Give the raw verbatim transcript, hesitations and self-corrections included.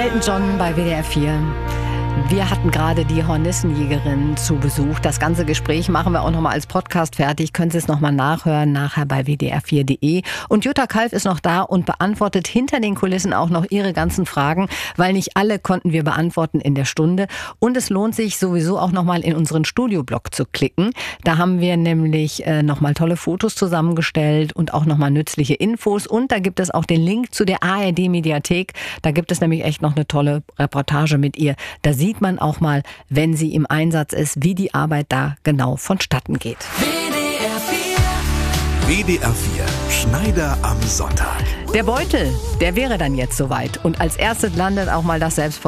Elton John bei W D R vier. Wir hatten gerade die Hornissenjägerin zu Besuch. Das ganze Gespräch machen wir auch nochmal als Podcast fertig. Können Sie es nochmal nachhören, nachher bei w d r vier punkt d e. Und Jutta Kalf ist noch da und beantwortet hinter den Kulissen auch noch Ihre ganzen Fragen, weil nicht alle konnten wir beantworten in der Stunde. Und es lohnt sich sowieso auch nochmal in unseren Studioblog zu klicken. Da haben wir nämlich äh, nochmal tolle Fotos zusammengestellt und auch nochmal nützliche Infos. Und da gibt es auch den Link zu der A R D-Mediathek. Da gibt es nämlich echt noch eine tolle Reportage mit ihr. Da sieht man auch mal, wenn sie im Einsatz ist, wie die Arbeit da genau vonstatten geht. W D R vier. W D R vier. Schneider am Sonntag. Der Beutel, der wäre dann jetzt soweit. Und als erstes landet auch mal das Selbstverständliche